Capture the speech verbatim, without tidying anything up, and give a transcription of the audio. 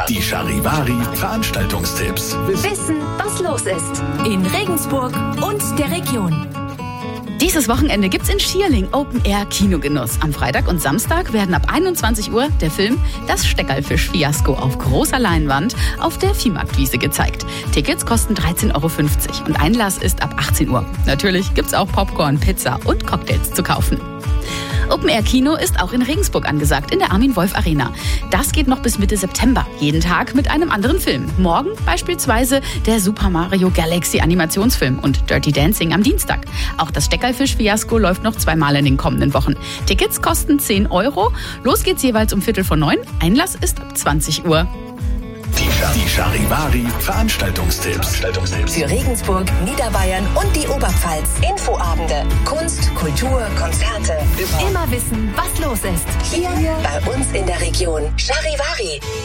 Die Charivari Veranstaltungstipps. Wissen, was los ist in Regensburg und der Region. Dieses Wochenende gibt's in Schierling Open-Air-Kinogenuss. Am Freitag und Samstag werden ab einundzwanzig Uhr der Film Das Steckerlfisch-Fiasko auf großer Leinwand auf der Viehmarktwiese gezeigt. Tickets kosten dreizehn Euro fünfzig und Einlass ist ab achtzehn Uhr. Natürlich gibt's auch Popcorn, Pizza und Cocktails zu kaufen. Open-Air-Kino ist auch in Regensburg angesagt, in der Armin-Wolf-Arena. Das geht noch bis Mitte September, jeden Tag mit einem anderen Film. Morgen beispielsweise der Super Mario Galaxy Animationsfilm und Dirty Dancing am Dienstag. Auch das Steckerlfisch-Fiasko läuft noch zweimal in den kommenden Wochen. Tickets kosten zehn Euro. Los geht's jeweils um Viertel vor neun. Einlass ist ab zwanzig Uhr. Die Charivari Veranstaltungstipps. Für Regensburg, Niederbayern und die Oberpfalz. Infoabende, Kunst, Kultur, Konzerte. Immer wissen, was los ist. Hier bei uns in der Region. Charivari.